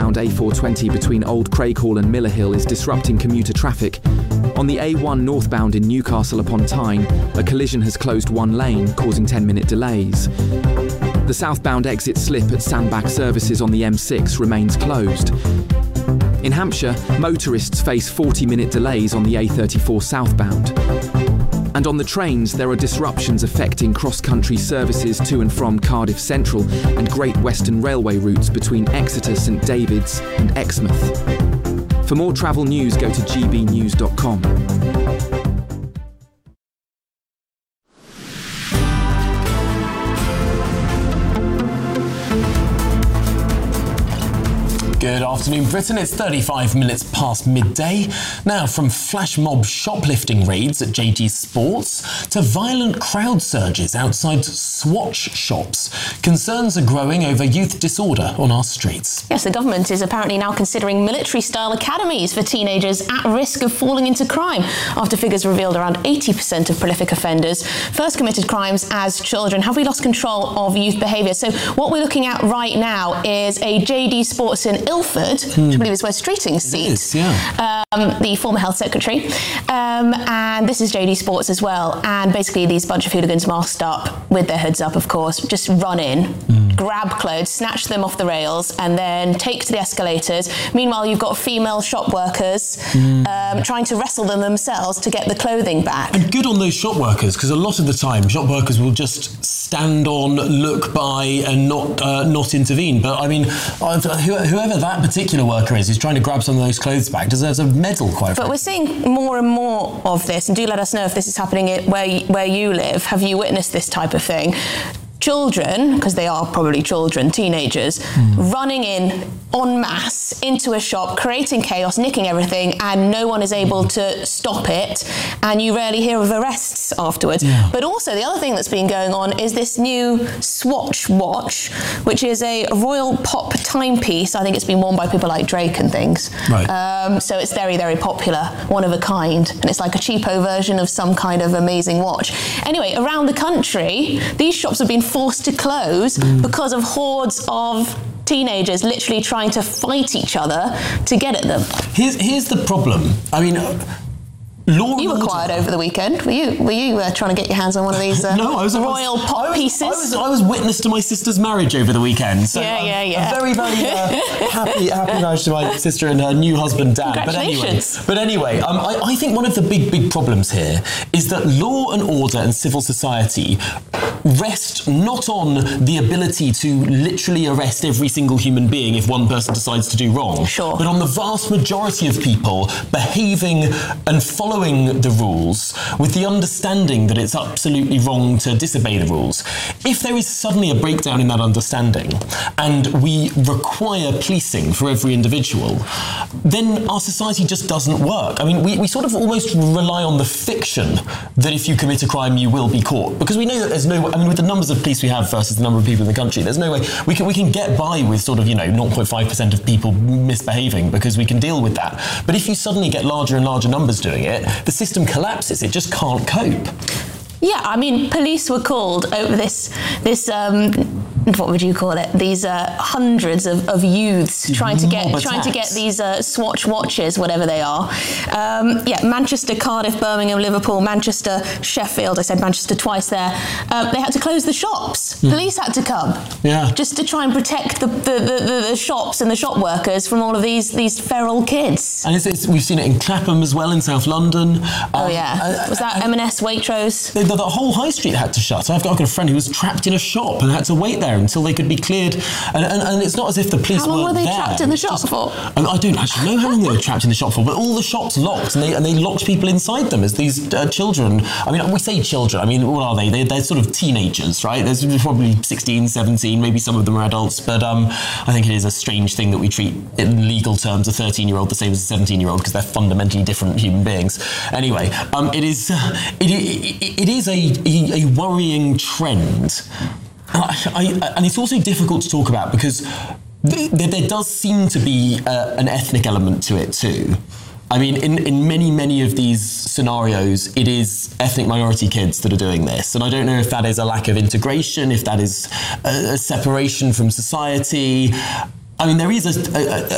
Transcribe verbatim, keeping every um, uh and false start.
southbound A four twenty between Old Craighall and Miller Hill is disrupting commuter traffic. On the A one northbound in Newcastle upon Tyne, a collision has closed one lane, causing ten-minute delays. The southbound exit slip at Sandbach Services on the M six remains closed. In Hampshire, motorists face forty-minute delays on the A thirty-four southbound. And on the trains, there are disruptions affecting cross-country services to and from Cardiff Central and Great Western Railway routes between Exeter, St David's and Exmouth. For more travel news, go to g b news dot com. Good afternoon, Britain. It's thirty-five minutes past midday. Now, from flash mob shoplifting raids at J D Sports to violent crowd surges outside Swatch shops, concerns are growing over youth disorder on our streets. Yes, the government is apparently now considering military-style academies for teenagers at risk of falling into crime, after figures revealed around eighty percent of prolific offenders first committed crimes as children. Have we lost control of youth behaviour? So what we're looking at right now is a J D Sports in Ilford, hmm. which I believe is where Streeting's seat, is, yeah. um, the former health secretary. Um, and this is J D Sports as well. And basically these bunch of hooligans masked up, with their hoods up of course, just run in, mm. grab clothes, snatch them off the rails and then take to the escalators. Meanwhile, you've got female shop workers mm. um, trying to wrestle them themselves to get the clothing back. And good on those shop workers, because a lot of the time shop workers will just stand on, look by and not uh, not intervene. But I mean, whoever that particular worker is who's trying to grab some of those clothes back deserves a medal, quite frankly. But we're seeing more and more of this, and do let us know if this is happening where where you live. Have you witnessed this type of thing? Children, because they are probably children, teenagers, mm. running in en masse into a shop, creating chaos, nicking everything, and no one is able to stop it, and you rarely hear of arrests afterwards. Yeah. But also, the other thing that's been going on is this new Swatch watch, which is a royal pop timepiece. I think it's been worn by people like Drake and things. Right. Um, so it's very, very popular, one of a kind, and it's like a cheapo version of some kind of amazing watch. Anyway, around the country, these shops have been forced to close mm. because of hordes of teenagers literally trying to fight each other to get at them. Here's here's the problem. I mean, uh, law. You were order. quiet over the weekend. Were you? Were you uh, trying to get your hands on one of these uh, no, I was, royal I was, pop I was, pieces? I was, I was witness to my sister's marriage over the weekend. So yeah, I'm, yeah, yeah. A very, very uh, happy, happy marriage to my sister and her new husband Dan. Congratulations. But anyway, but anyway, um, I, I think one of the big, big problems here is that law and order and civil society rest not on the ability to literally arrest every single human being if one person decides to do wrong, sure. but on the vast majority of people behaving and following the rules with the understanding that it's absolutely wrong to disobey the rules. If there is suddenly a breakdown in that understanding and we require policing for every individual, then our society just doesn't work. I mean, we, we sort of almost rely on the fiction that if you commit a crime you will be caught, because we know that there's no I mean, with the numbers of police we have versus the number of people in the country, there's no way we can we can get by with sort of, you know, zero point five percent of people misbehaving because we can deal with that. But if you suddenly get larger and larger numbers doing it, the system collapses. It just can't cope. Yeah, I mean, police were called over this, this um, what would you call it? These uh, hundreds of, of youths trying to get Mob trying to get attacks. these uh, Swatch watches, whatever they are. Um, yeah, Manchester, Cardiff, Birmingham, Liverpool, Manchester, Sheffield. I said Manchester twice there. Uh, they had to close the shops. Mm. Police had to come. Yeah. Just to try and protect the the, the, the shops and the shop workers from all of these these feral kids. And it's, it's, we've seen it in Clapham as well, in South London. Oh um, yeah. uh, Was that uh, M and S Waitrose? The, the, the whole high street had to shut. I've got, I've got a friend who was trapped in a shop and had to wait there until they could be cleared. And, and, and it's not as if the police How long weren't were they there. trapped in the shop Just, for? I, I don't actually know how long they were trapped in the shop for, but all the shops locked, and they and they locked people inside them as these uh, children. I mean, we say children. I mean, what are they? They're, they're sort of teenagers, right? There's probably sixteen, seventeen, maybe some of them are adults, but um, I think it is a strange thing that we treat, in legal terms, a thirteen-year-old the same as a seventeen-year-old, because they're fundamentally different human beings. Anyway, um, it is uh, it, it, it is a, a, a worrying trend. I, I, and it's also difficult to talk about because th- th- there does seem to be uh, an ethnic element to it too. I mean, in, in many, many of these scenarios, it is ethnic minority kids that are doing this. And I don't know if that is a lack of integration, if that is a, a separation from society. I mean, there is a, a,